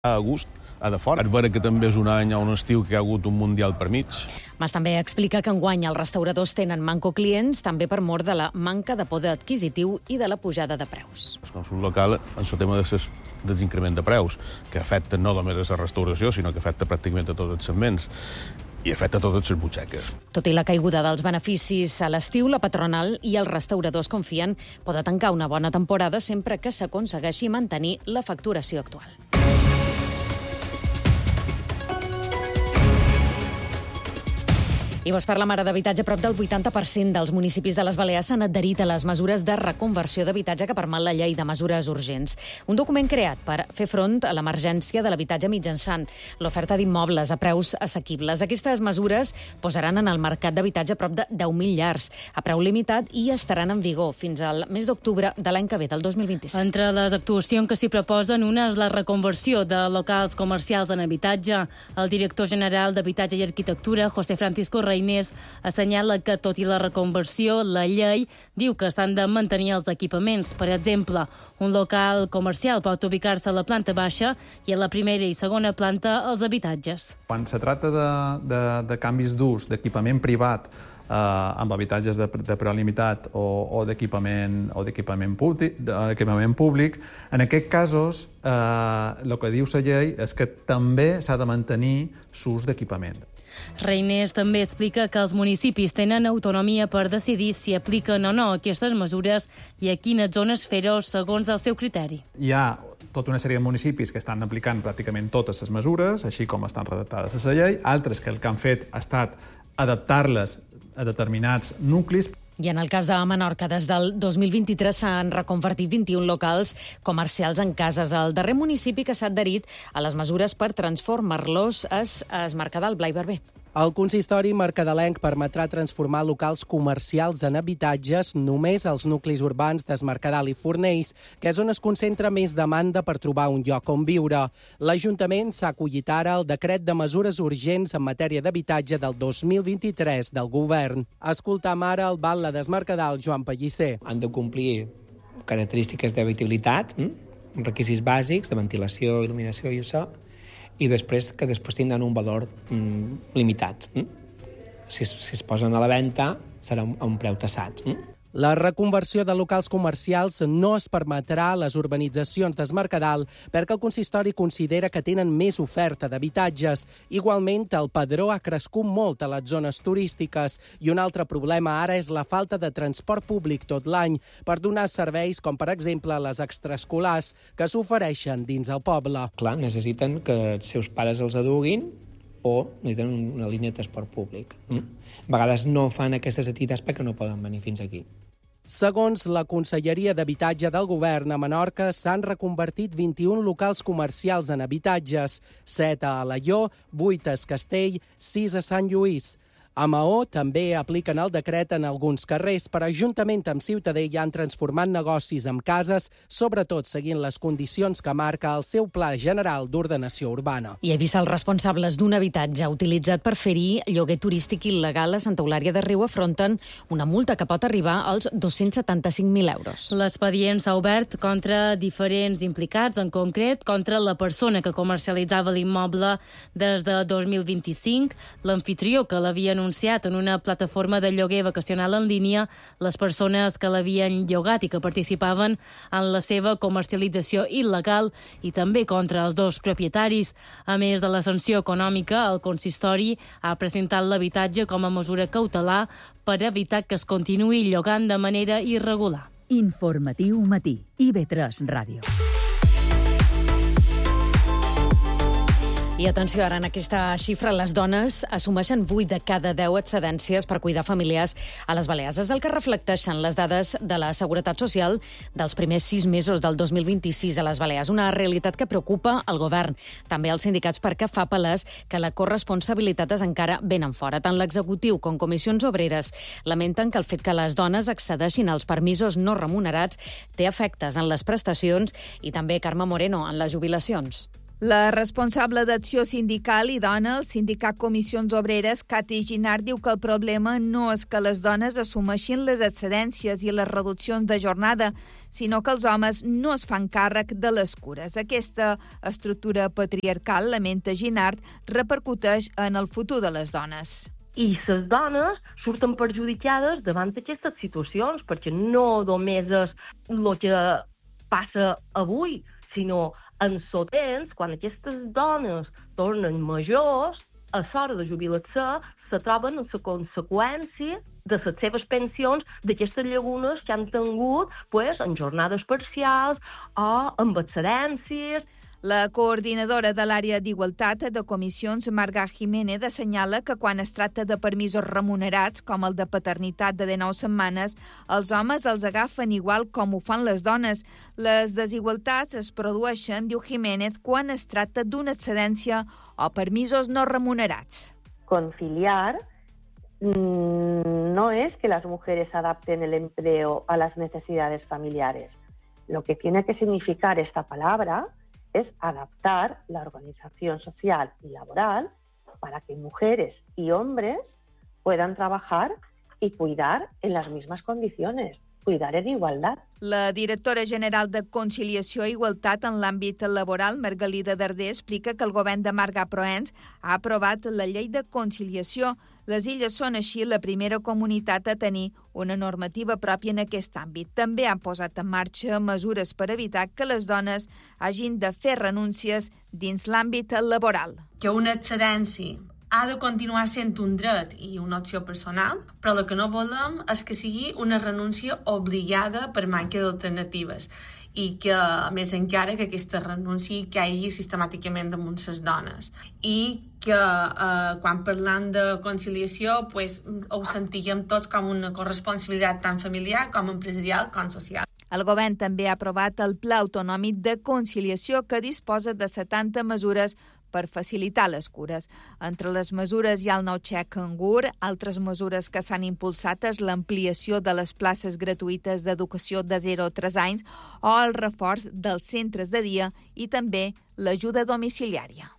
a gust a de fora. És vera que també és un any o un estiu que hi ha hagut un mundial per mig. Mas també explica que enguany els restauradors tenen manco clients també per mort de la manca de poder adquisitiu i de la pujada de preus. El consum local en el tema dels increment de preus, que afecta no només a la restauració, sinó que afecta pràcticament a tots els segments i afecta a totes les butxaques. Tot i la caiguda dels beneficis a l'estiu, la patronal i els restauradors confien poder tancar una bona temporada sempre que s'aconsegueixi mantenir la facturació actual. I vos parla Mare d'Habitatge. Prop del 80% dels municipis de les Balears s'han adherit a les mesures de reconversió d'habitatge que permet la llei de mesures urgents. Un document creat per fer front a l'emergència de l'habitatge mitjançant l'oferta d'immobles a preus assequibles. Aquestes mesures posaran en el mercat d'habitatge prop de 10.000 llars a preu limitat i estaran en vigor fins al mes d'octubre de l'any que ve, del 2025. Entre les actuacions que s'hi proposen, una és la reconversió de locals comercials en habitatge. El director general d'Habitatge i Arquitectura, José Francisco Reinés, assenyala que, tot i la reconversió, la llei diu que s'han de mantenir els equipaments. Per exemple, un local comercial pot ubicar-se a la planta baixa i a la primera i segona planta els habitatges. Quan se tracta de canvis d'ús d'equipament privat amb habitatges de preu limitat o d'equipament públic, en aquests casos el que diu la llei és que també s'ha de mantenir l'ús d'equipament. Reinés també explica que els municipis tenen autonomia per decidir si apliquen o no aquestes mesures i a quines zones fer-ho segons el seu criteri. Hi ha tota una sèrie de municipis que estan aplicant pràcticament totes les mesures, així com estan redactades a la llei, altres que el que han fet ha estat adaptar-les a determinats nuclis. I en el cas de Menorca, des del 2023 s'han reconvertit 21 locals comercials en cases. El darrer municipi que s'ha adherit a les mesures per transformar-los és Es Mercadal. Blai Barber. El consistori mercadelenc permetrà transformar locals comercials en habitatges només als nuclis urbans d'Es Mercadal i Fornells, que és on es concentra més demanda per trobar un lloc on viure. L'Ajuntament s'ha acollit ara al decret de mesures urgents en matèria d'habitatge del 2023 del govern. Escoltam ara el batlle d'Es Mercadal, Joan Pellicer. Han de complir característiques d'habitabilitat, requisits bàsics de ventilació, il·luminació i això, i després tindran un valor limitat. Si es posen a la venda, serà a un preu tassat. La reconversió de locals comercials no es permetrà a les urbanitzacions d'Es Mercadal perquè el consistori considera que tenen més oferta d'habitatges. Igualment, el padró ha crescut molt a les zones turístiques i un altre problema ara és la falta de transport públic tot l'any per donar serveis com, per exemple, les extraescolars que s'ofereixen dins el poble. Clar, necessiten que els seus pares els aduguin o necessiten una línia de transport públic. A vegades no fan aquestes activitats perquè no poden venir fins aquí. Segons la Conselleria d'Habitatge del Govern, a Menorca s'han reconvertit 21 locals comercials en habitatges, 7 a Alaior, 8 a Es Castell, 6 a Sant Lluís. A Maó també apliquen el decret en alguns carrers, però juntament amb Ciutadella han transformat negocis en cases, sobretot seguint les condicions que marca el seu Pla General d'Ordenació Urbana. I he vist els responsables d'un habitatge utilitzat per fer-hi lloguer turístic il·legal a Santa Eulària de Riu afronten una multa que pot arribar als 275.000 euros. L'expedient s'ha obert contra diferents implicats, en concret contra la persona que comercialitzava l'immoble des de 2025, l'amfitrió que l'havia anunciat en una plataforma de lloguer vacacional en línia, les persones que l'havien llogat i que participaven en la seva comercialització il·legal i també contra els dos propietaris. A més de la sanció econòmica, el consistori ha presentat l'habitatge com a mesura cautelar per evitar que es continuï llogant de manera irregular. Informatiu Matí, IB3 Ràdio. I atenció, ara en aquesta xifra, les dones assumeixen 8 de cada 10 excedències per cuidar familiars a les Balears. És el que reflecteixen les dades de la Seguretat Social dels primers 6 mesos del 2026 a les Balears. Una realitat que preocupa el govern, també els sindicats, perquè fa palès que la corresponsabilitat és encara ben en fora. Tant l'executiu com comissions obreres lamenten que el fet que les dones accedeixin als permisos no remunerats té efectes en les prestacions i també, Carme Moreno, en les jubilacions. La responsable d'Acció Sindical i Dona, el sindicat Comissions Obreres, Cati Ginard, diu que el problema no és que les dones assumeixin les excedències i les reduccions de jornada, sinó que els homes no es fan càrrec de les cures. Aquesta estructura patriarcal, lamenta Ginard, repercuteix en el futur de les dones. I les dones surten perjudicades davant d'aquestes situacions, perquè no només és el que passa avui, sinó en el temps, quan aquestes dones tornen majors, a l'hora de jubilar-se, se troben amb la conseqüència de les seves pensions d'aquestes llagunes que han tingut en jornades parcials o amb excedències. La coordinadora de l'àrea d'Igualtat de Comissions, Marga Jiménez, assenyala que quan es tracta de permisos remunerats, com el de paternitat de 19 setmanes, els homes els agafen igual com ho fan les dones. Les desigualtats es produeixen, diu Jiménez, quan es tracta d'una excedència o permisos no remunerats. Conciliar no es que las mujeres adapten el empleo a las necesidades familiares. Lo que tiene que significar esta palabra es adaptar la organización social y laboral para que mujeres y hombres puedan trabajar y cuidar en las mismas condiciones, cuidar en igualdad. La directora general de Conciliació i Igualtat en l'àmbit laboral, Margalida Darder, explica que el govern de Marga Proens ha aprovat la llei de conciliació. Les Illes són així la primera comunitat a tenir una normativa pròpia en aquest àmbit. També han posat en marxa mesures per evitar que les dones hagin de fer renúncies dins l'àmbit laboral. Que una excedència ha de continuar sent un dret i una opció personal, però el que no volem és que sigui una renúncia obligada per manca d'alternatives i que, a més encara, que aquesta renúncia caigui sistemàticament damunt les dones. I que quan parlam de conciliació ho sentíem tots com una corresponsabilitat tant familiar com empresarial com social. El govern també ha aprovat el Pla Autonòmic de Conciliació que disposa de 70 mesures per facilitar les cures. Entre les mesures hi ha el nou xec cangur, altres mesures que s'han impulsat és l'ampliació de les places gratuïtes d'educació de 0 a 3 anys o el reforç dels centres de dia i també l'ajuda domiciliària.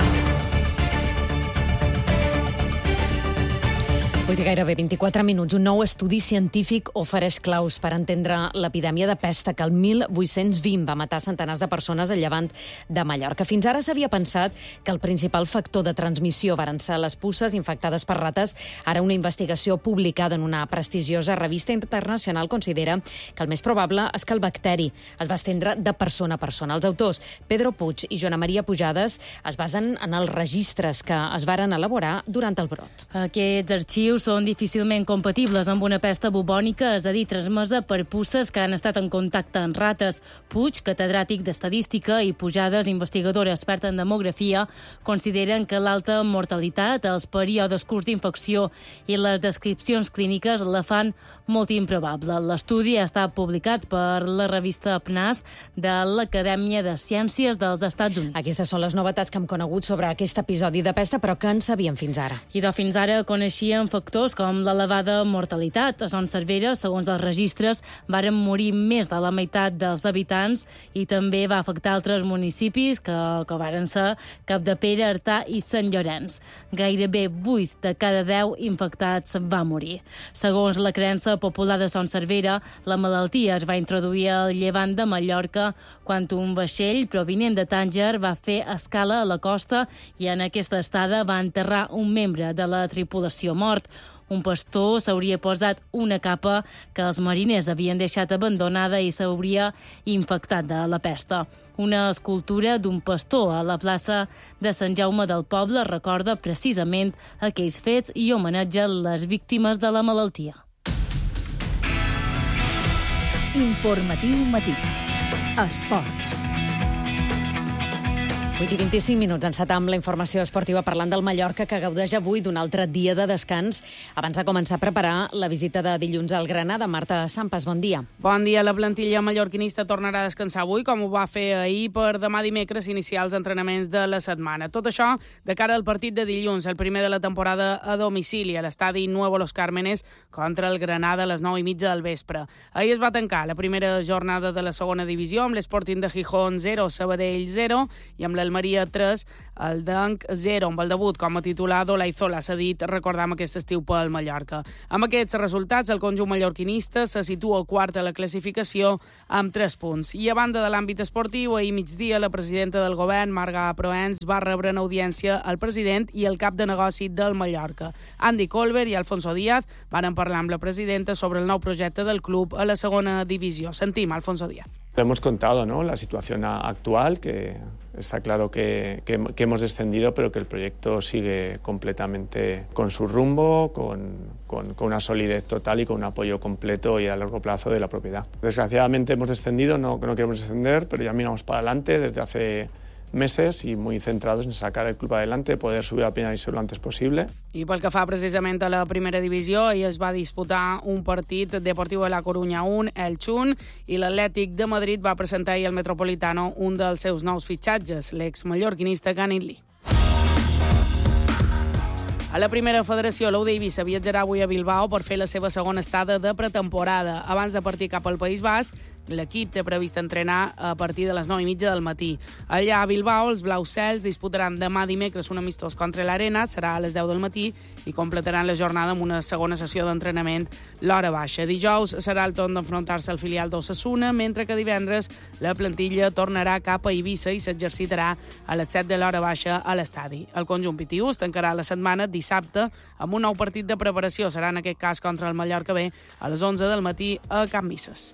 8 i gairebé 24 minuts. Un nou estudi científic ofereix claus per entendre l'epidèmia de pesta que el 1820 va matar centenars de persones al llevant de Mallorca. Fins ara s'havia pensat que el principal factor de transmissió varen ser les puces infectades per rates. Ara una investigació publicada en una prestigiosa revista internacional considera que el més probable és que el bacteri es va estendre de persona a persona. Els autors Pedro Puig i Joana Maria Pujades es basen en els registres que es varen elaborar durant el brot. Aquests arxius són difícilment compatibles amb una pesta bubònica, és a dir, transmesa per puces que han estat en contacte amb rates. Puig, catedràtic d'Estadística, i Pujades, investigadora experta en demografia, consideren que l'alta mortalitat, els períodes curts d'infecció i les descripcions clíniques la fan molt improbable. L'estudi ha estat publicat per la revista PNAS de l'Acadèmia de Ciències dels Estats Units. Aquestes són les novetats que hem conegut sobre aquest episodi de pesta, però que en sabíem fins ara. I fins ara coneixíem factors com l'elevada mortalitat. A Son Servera, segons els registres, varen morir més de la meitat dels habitants i també va afectar altres municipis que varen ser Capdepera, Artà i Sant Llorenç. Gairebé 8 de cada 10 infectats va morir. Segons la creença popular de Son Servera, la malaltia es va introduir al llevant de Mallorca quan un vaixell provinent de Tànger va fer escala a la costa i en aquesta estada va enterrar un membre de la tripulació mort. Un pastor s'hauria posat una capa que els mariners havien deixat abandonada i s'hauria infectat de la pesta. Una escultura d'un pastor a la plaça de Sant Jaume del Poble recorda precisament aquells fets i homenatja les víctimes de la malaltia. Informatiu matí. Esports. 8 i 25 minuts, encetam la informació esportiva parlant del Mallorca, que gaudeix avui d'un altre dia de descans abans de començar a preparar la visita de dilluns al Granada. Marta Sampas, bon dia. Bon dia. La plantilla mallorquinista tornarà a descansar avui, com ho va fer ahir, per demà dimecres iniciar els entrenaments de la setmana. Tot això de cara al partit de dilluns, el primer de la temporada a domicili, a l'estadi Nuevo Los Cármenes, contra el Granada a les 9:30 del vespre. Ahir es va tancar la primera jornada de la segona divisió amb l'Sporting de Gijón 0, Sabadell 0 i amb Almeria 3, el Denc 0, amb el debut com a titular d'Olaizola, s'ha dit, recordam, aquest estiu pel Mallorca. Amb aquests resultats, el conjunt mallorquinista se situa quart a la classificació amb 3 punts. I a banda de l'àmbit esportiu, ahir migdia la presidenta del govern, Marga Proens, va rebre en audiència el president i el cap de negoci del Mallorca. Andy Colbert i Alfonso Díaz van parlar amb la presidenta sobre el nou projecte del club a la segona divisió. Sentim Alfonso Díaz. Lo hemos contado, ¿no? La situación actual, que está claro que hemos descendido, pero que el proyecto sigue completamente con su rumbo, con una solidez total y con un apoyo completo y a largo plazo de la propiedad. Desgraciadamente hemos descendido, no queremos descender, pero ya miramos para adelante desde hace meses y muy centrados en sacar el club adelante, poder subir a la primera división lo antes posible. I pel que fa precisament a la primera divisió, ahir es va disputar un partit Deportivo de la Coruña 1, Elche 1, i l'Atlètic de Madrid va presentar ahir al Metropolitano un dels seus nous fitxatges, l'ex-mallorquinista Ganit Lee. A la primera federació, l'U d'Eivissa viatjarà avui a Bilbao per fer la seva segona estada de pretemporada. Abans de partir cap al País Basc, l'equip té previst entrenar a partir de les 9:30 del matí. Allà a Bilbao, els blaus cels disputaran demà dimecres un amistós contra l'Arena, serà a les 10 del matí, i completaran la jornada amb una segona sessió d'entrenament l'hora baixa. Dijous serà el torn d'enfrontar-se al filial d'Osasuna, mentre que divendres la plantilla tornarà cap a Eivissa i s'exercitarà a les 7 de l'hora baixa a l'estadi. El conjunt pitiús tancarà la setmana dissabte amb un nou partit de preparació. Serà en aquest cas contra el Mallorca B a les 11 del matí a Can Misses.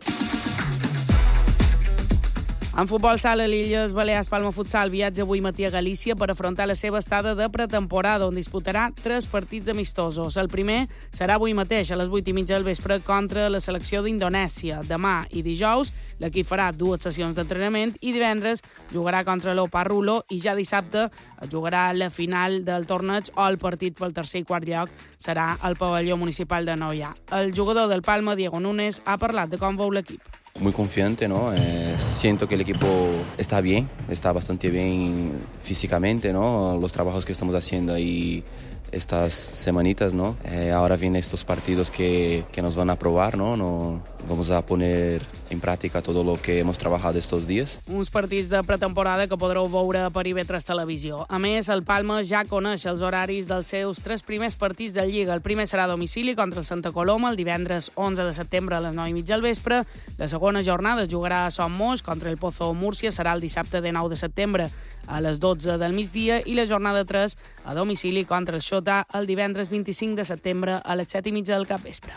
En futbol sala, l'Illes Balears Palma Futsal viatja avui matí a Galícia per afrontar la seva estada de pretemporada, on disputarà 3 partits amistosos. El primer serà avui mateix, a les 8:30 del vespre, contra la selecció d'Indonèsia. Demà i dijous, l'equip farà 2 sessions d'entrenament i divendres jugarà contra l'Oparrulo i ja dissabte jugarà la final del torneig o el partit pel tercer i quart lloc serà al pavelló municipal de Noia. El jugador del Palma, Diego Núñez, ha parlat de com veu l'equip. Muy confiante, ¿no? Siento que el equipo está bien, está bastante bien físicamente, ¿no? Los trabajos que estamos haciendo ahí estas semanitas, ¿no? Ahora vienen estos partidos que nos van a probar, ¿no? Vamos a poner en práctica todo lo que hemos trabajado estos días. Uns partits de pretemporada que podreu veure per IB3 Televisió. A més, el Palma ja coneix els horaris dels seus 3 primers partits de Lliga. El primer serà a domicili contra el Santa Coloma el divendres 11 de setembre a les 9:30 del vespre. La segona jornada es jugarà a Son Moix contra el Pozo Múrcia, serà el dissabte de 9 de setembre a les 12 del migdia, i la jornada 3 a domicili contra el Xota el divendres 25 de setembre a les 7:30 del capvespre.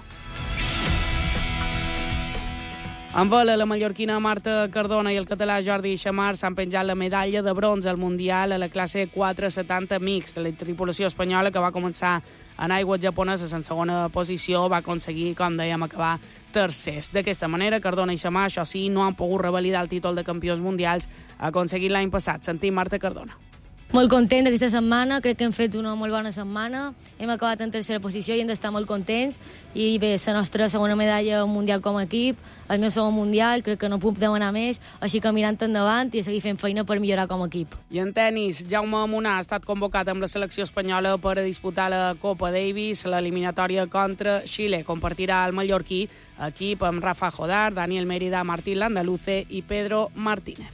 En vela, la mallorquina Marta Cardona i el català Jordi Xamar s'han penjat la medalla de bronze al Mundial a la classe 470 mixt. La tripulació espanyola, que va començar en aigües japoneses en segona posició, va aconseguir, com dèiem, acabar tercers. D'aquesta manera, Cardona i Xamar, això sí, no han pogut revalidar el títol de campions mundials aconseguit l'any passat. Sentim Marta Cardona. Molt content d'aquesta setmana, crec que hem fet una molt bona setmana, hem acabat en tercera posició i hem d'estar molt contents, i bé, la nostra segona medalla mundial com a equip, el meu segon mundial, crec que no puc demanar més, així que mirant endavant i seguir fent feina per millorar com a equip. I en tennis, Jaume Munà ha estat convocat amb la selecció espanyola per a disputar la Copa Davis, l'eliminatòria contra Xile. Compartirà el mallorquí equip amb Rafa Jodar, Daniel Mérida, Martín Landaluce i Pedro Martínez.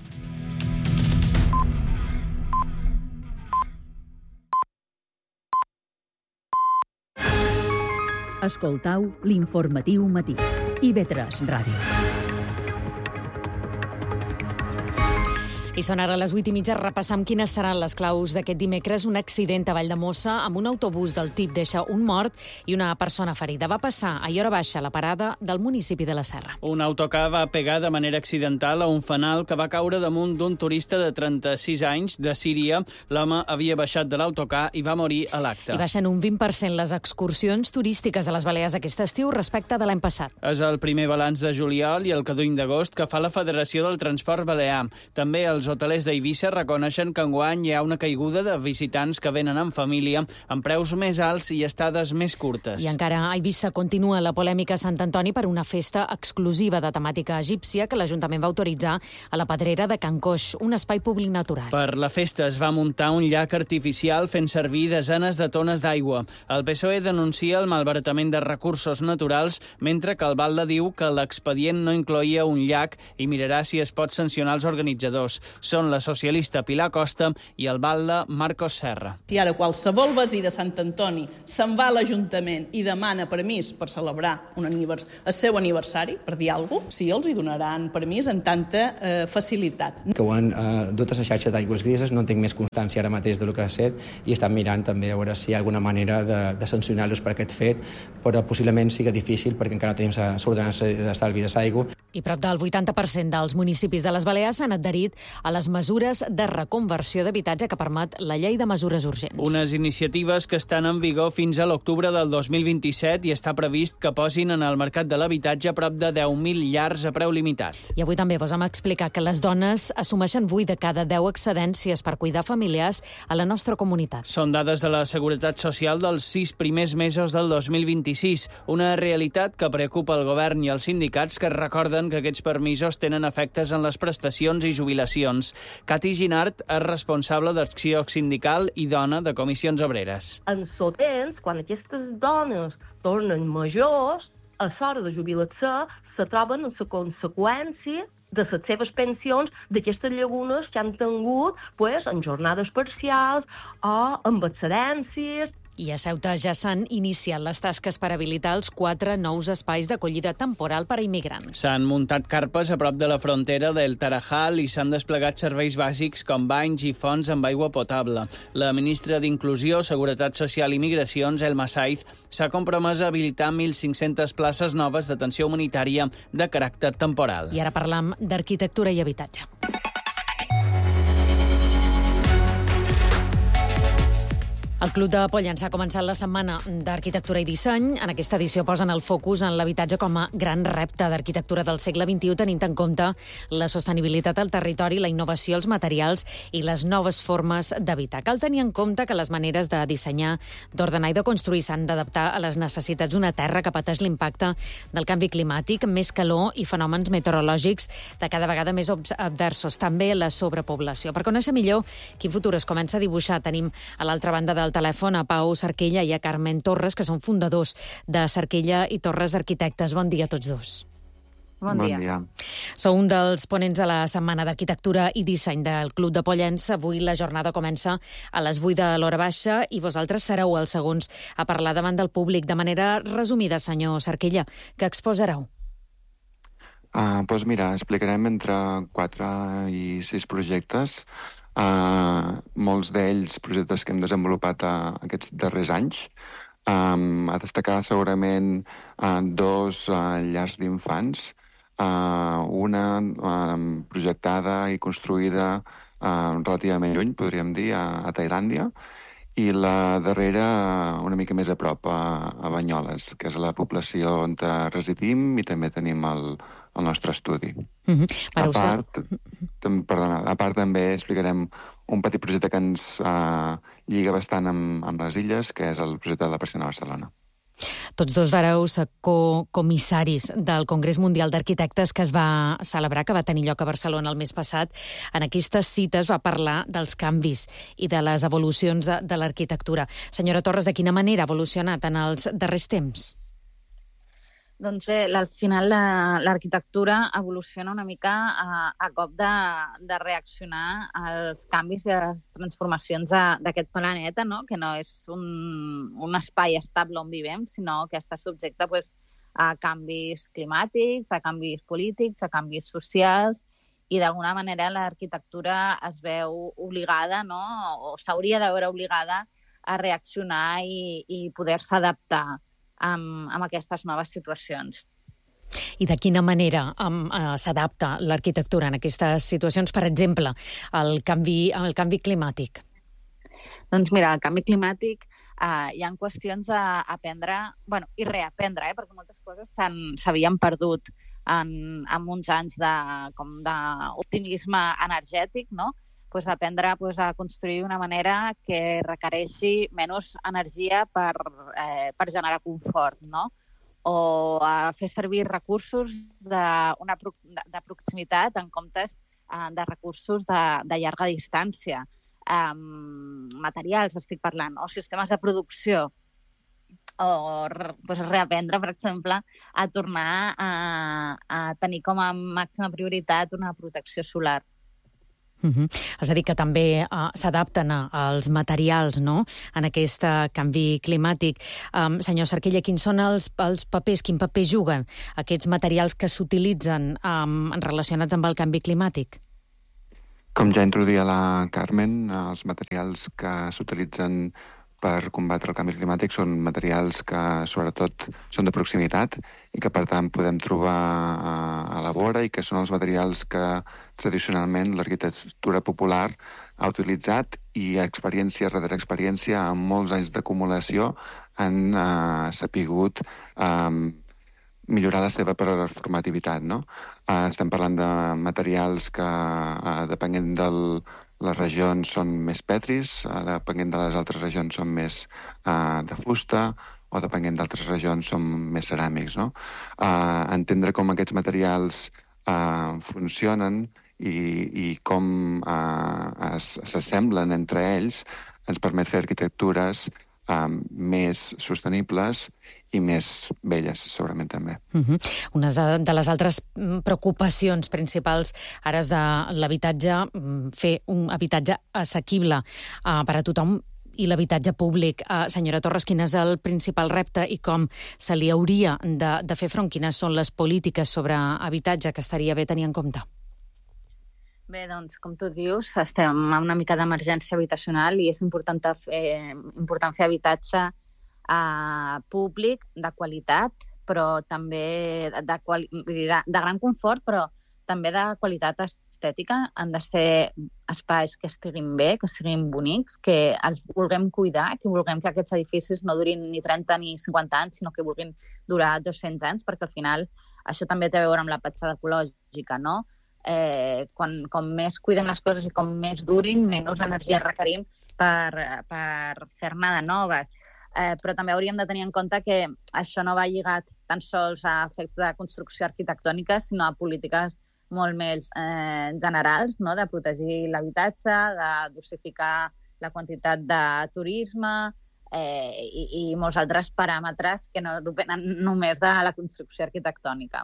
Escoltau l'informatiu matí. IB3 Ràdio. I són ara les 8:30, repassam quines seran les claus d'aquest dimecres. Un accident a Valldemossa amb un autobús del tip deixa un mort i una persona ferida. Va passar a hora baixa a la parada del municipi de la Serra. Un autocar va pegar de manera accidental a un fanal que va caure damunt d'un turista de 36 anys de Síria. L'home havia baixat de l'autocar i va morir a l'acte. I baixen un 20% les excursions turístiques a les Balears aquest estiu respecte de l'any passat. És el primer balanç de juliol i el que duim d'agost que fa la Federació del Transport Balear. També els hotelers d'Eivissa reconeixen que enguany hi ha una caiguda de visitants que venen en família amb preus més alts i estades més curtes. I encara a Eivissa continua la polèmica a Sant Antoni per una festa exclusiva de temàtica egípcia que l'Ajuntament va autoritzar a la Pedrera de Can Coix, un espai públic natural. Per la festa es va muntar un llac artificial fent servir desenes de tones d'aigua. El PSOE denuncia el malbaratament de recursos naturals, mentre que el Valde diu que l'expedient no incloïa un llac i mirarà si es pot sancionar els organitzadors. Són la socialista Pilar Costa i el batlle Marcos Serra. Si ara qualsevol veí de Sant Antoni se'n va a l'Ajuntament i demana permís per celebrar el seu aniversari, per dir alguna cosa, sí, els hi donaran permís en tanta facilitat. Que ho han dut a la xarxa d'aigües grises, no tinc més constància ara mateix del que ha set i estan mirant també a veure si hi ha alguna manera de sancionar-los per aquest fet, però possiblement sigui difícil perquè encara no tenim l'ordenança d'estalvi de l'aigua. I prop del 80% dels municipis de les Balears s'han adherit a les mesures de reconversió d'habitatge que permet la llei de mesures urgents. Unes iniciatives que estan en vigor fins a l'octubre del 2027 i està previst que posin en el mercat de l'habitatge prop de 10.000 llars a preu limitat. I avui també vos hem explicat que les dones assumeixen 8 de cada 10 excedències per cuidar familiars a la nostra comunitat. Són dades de la Seguretat Social dels 6 primers mesos del 2026, una realitat que preocupa el govern i els sindicats que recorden que aquests permisos tenen efectes en les prestacions i jubilacions. Cati Ginart és responsable d'Acció Sindical i dona de Comissions Obreres. En el temps, quan aquestes dones tornen majors, a l'hora de jubilar-se, se troben en la conseqüència de les seves pensions d'aquestes llagunes que han tingut en jornades parcials o amb excedències. I a Ceuta ja s'han iniciat les tasques per habilitar els 4 nous espais d'acollida temporal per a immigrants. S'han muntat carpes a prop de la frontera del Tarajal i s'han desplegat serveis bàsics com banys i fonts amb aigua potable. La ministra d'Inclusió, Seguretat Social i Migracions, Elma Saiz, s'ha compromès a habilitar 1.500 places noves d'atenció humanitària de caràcter temporal. I ara parlam d'arquitectura i habitatge. El Club de Pollença ha començat la setmana d'arquitectura i disseny. En aquesta edició posen el focus en l'habitatge com a gran repte d'arquitectura del segle XXI, tenint en compte la sostenibilitat al territori, la innovació, els materials i les noves formes d'habitar. Cal tenir en compte que les maneres de dissenyar, d'ordenar i de construir s'han d'adaptar a les necessitats d'una terra que pateix l'impacte del canvi climàtic, més calor i fenòmens meteorològics de cada vegada més adversos. També la sobrepoblació. Per conèixer millor quin futur es comença a dibuixar, tenim a l'altra banda del telèfon a Pau Sarquella i a Carmen Torres, que són fundadors de Sarquella i Torres Arquitectes. Bon dia a tots dos. Bon dia. Sou un dels ponents de la Setmana d'Arquitectura i Disseny del Club de Pollença. Avui la jornada comença a les 8 de l'hora baixa i vosaltres sereu els segons a parlar davant del públic. De manera resumida, senyor Sarquella, què exposareu? Doncs mira, explicarem entre 4 i 6 projectes. Molts d'ells projectes que hem desenvolupat aquests darrers anys. A destacar segurament 2 llars d'infants, una projectada i construïda relativament lluny, podríem dir, a Tailàndia, i la darrera una mica més a prop, a Banyoles, que és la població on residim i també tenim el nostre estudi. A part també explicarem un petit projecte que ens lliga bastant amb les illes, que és el projecte de la Persiana de Barcelona. Tots dos vareu ser comissaris del Congrés Mundial d'Arquitectes que es va celebrar, que va tenir lloc a Barcelona el mes passat. En aquestes cites va parlar dels canvis i de les evolucions de l'arquitectura. Senyora Torres, de quina manera ha evolucionat en els darrers temps? Doncs bé, al final l'arquitectura evoluciona una mica a cop de reaccionar als canvis i a les transformacions d'aquest planeta, no? Que no és un espai estable on vivim, sinó que està subjecte a canvis climàtics, a canvis polítics, a canvis socials, i d'alguna manera l'arquitectura es veu obligada, no? O s'hauria de veure obligada a reaccionar i poder-se adaptar amb aquestes noves situacions. I de quina manera s'adapta l'arquitectura en aquestes situacions, per exemple, al canvi climàtic? Doncs mira, el canvi climàtic hi ha qüestions a aprendre, i reaprendre, perquè moltes coses s'havien perdut en uns anys d'optimisme energètic, no? Aprendre a construir d'una manera que requereixi menys energia per generar confort, no? O a fer servir recursos de proximitat en comptes de recursos de llarga distància. Materials, estic parlant, o sistemes de producció. O reaprendre, per exemple, a tornar a tenir com a màxima prioritat una protecció solar. És a dir, que també s'adapten als materials, no?, en aquest canvi climàtic. Senyor Cerquella, quins són els papers, quin paper juguen aquests materials que s'utilitzen relacionats amb el canvi climàtic? Com ja introduïa la Carmen, els materials que s'utilitzen per combatre el canvi climàtic són materials que, sobretot, són de proximitat i que, per tant, podem trobar a la vora i que són els materials que, tradicionalment, l'arquitectura popular ha utilitzat i experiència rere experiència, amb molts anys d'acumulació, han sapigut millorar la seva performativitat, no? Estem parlant de materials que, depenent les regions són més petris, depenent de les altres regions són més de fusta, o depenent d'altres regions són més ceràmics, no? Entendre com aquests materials funcionen i com s'assemblen entre ells ens permet fer arquitectures més sostenibles i més belles, segurament també. Una de les altres preocupacions principals ara és de l'habitatge, fer un habitatge assequible per a tothom i l'habitatge públic. Senyora Torres, quin és el principal repte i com se li hauria de fer front? Quines són les polítiques sobre habitatge que estaria bé tenir en compte? Bé, doncs, com tu dius, estem en una mica d'emergència habitacional i és important fer habitatge públic, de qualitat, però també de gran confort, però també de qualitat estètica. Han de ser espais que estiguin bé, que siguin bonics, que els vulguem cuidar, que vulguem que aquests edificis no durin ni 30 ni 50 anys, sinó que vulguin durar 200 anys, perquè al final això també té a veure amb la petjada ecològica, no? Com més cuidem les coses i com més durin, menys energia requerim per fer-ne de noves. Però també hauríem de tenir en compte que això no va lligat tan sols a efectes de construcció arquitectònica, sinó a polítiques molt més generals, no? De protegir l'habitatge, de dosificar la quantitat de turisme i molts altres paràmetres que no depenen només de la construcció arquitectònica.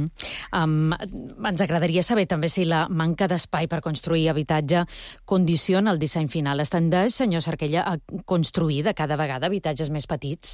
Ens agradaria saber també si la manca d'espai per construir habitatge condiciona el disseny final. Es tendeix, senyor Cerquella, a construir de cada vegada habitatges més petits?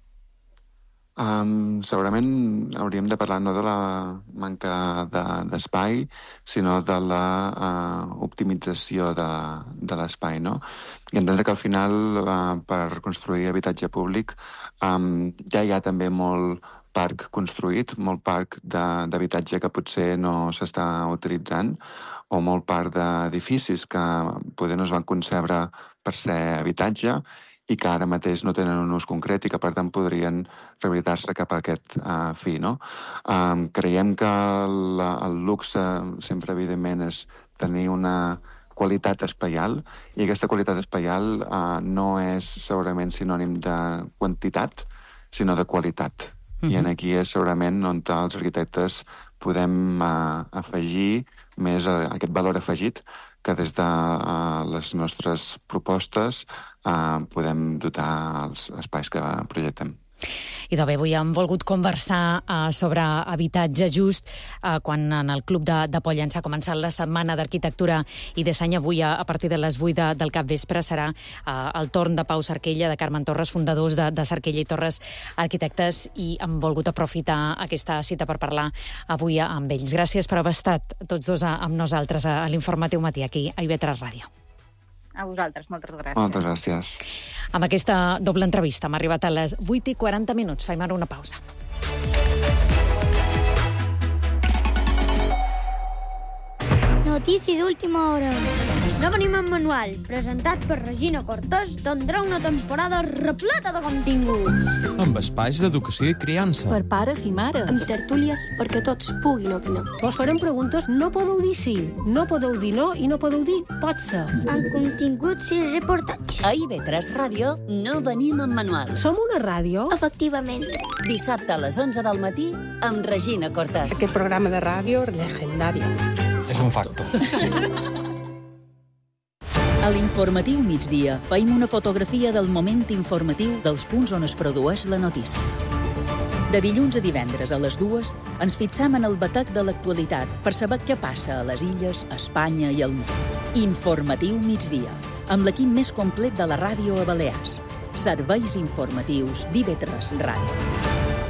Segurament hauríem de parlar no de la manca d'espai, sinó de la optimització de l'espai, no? I entendre que al final, per construir habitatge públic, ja hi ha també molt parc construït, molt parc d'habitatge que potser no s'està utilitzant, o molt parc d'edificis que potser no es van concebre per ser habitatge i que ara mateix no tenen un ús concret i que, per tant, podrien rehabilitar-se cap a aquest fi, no? Creiem que el luxe sempre, evidentment, és tenir una qualitat espaial i aquesta qualitat espaial no és segurament sinònim de quantitat, sinó de qualitat. I aquí és segurament on els arquitectes podem afegir més aquest valor afegit que des de les nostres propostes podem dotar els espais que projectem. Idò bé, avui hem volgut conversar sobre habitatge just quan en el Club de Pollença ha començat la setmana d'arquitectura i disseny. Avui, a partir de les 8 del capvespre, serà el torn de Pau Cerquella, de Carmen Torres, fundadors de Cerquella i Torres Arquitectes, i hem volgut aprofitar aquesta cita per parlar avui amb ells. Gràcies per haver estat tots dos amb nosaltres a l'Informatiu Matí, aquí a IB3 Ràdio. A vosaltres, moltes gràcies. Moltes gràcies. Amb aquesta doble entrevista hem arribat a les 8:40. Fem ara una pausa. Notícies d'última hora. No venim en manual, presentat per Regina Cortés, tindrà una temporada repleta de continguts. Amb espais d'educació i criança. Per pares i mares. Amb tertúlies perquè tots puguin opinar. Vos farem preguntes, no podeu dir sí, no podeu dir no i no podeu dir pot ser. Amb continguts i reportatges. A IB3 Ràdio no venim en manual. Som una ràdio? Efectivament. Dissabte a les 11 del matí amb Regina Cortés. Aquest programa de ràdio legendari. És un facto. A l'Informatiu Migdia feim una fotografia del moment informatiu dels punts on es produeix la notícia. De dilluns a divendres a les 2 ens fixam en el batec de l'actualitat per saber què passa a les illes, a Espanya i al món. Informatiu migdia, amb l'equip més complet de la ràdio a Balears. Serveis informatius d'IV3 Ràdio.